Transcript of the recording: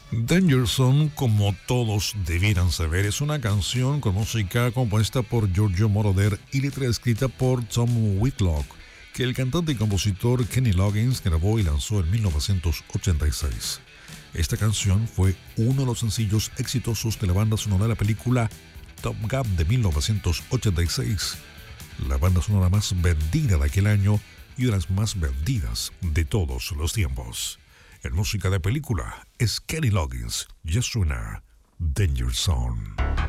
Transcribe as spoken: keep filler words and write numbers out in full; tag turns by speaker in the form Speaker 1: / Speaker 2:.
Speaker 1: Danger Zone, como todos debieran saber, es una canción con música compuesta por Giorgio Moroder y letra escrita por Tom Whitlock, que el cantante y compositor Kenny Loggins grabó y lanzó en mil novecientos ochenta y seis. Esta canción fue uno de los sencillos exitosos de la banda sonora de la película Top Gun de mil novecientos ochenta y seis, la banda sonora más vendida de aquel año y una de las más vendidas de todos los tiempos. En música de película es Kenny Loggins, ya suena Danger Zone.